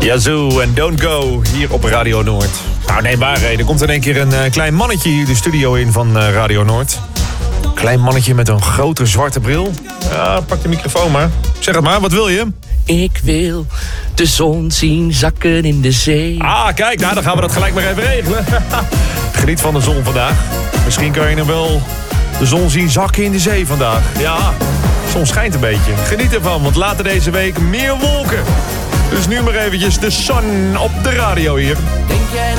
Yazoo en Don't Go hier op Radio Noord. Nou nee, waarheid. Er komt in één keer een klein mannetje hier de studio in van Radio Noord. Klein mannetje met een grote zwarte bril. Ja, pak de microfoon maar. Zeg het maar, wat wil je? Ik wil de zon zien zakken in de zee. Ah, kijk, nou, dan gaan we dat gelijk maar even regelen. Geniet van de zon vandaag. Misschien kan je nog wel de zon zien zakken in de zee vandaag. Ja, de zon schijnt een beetje. Geniet ervan, want later deze week meer wolken. Dus nu maar eventjes de sun op de radio hier. Denk jij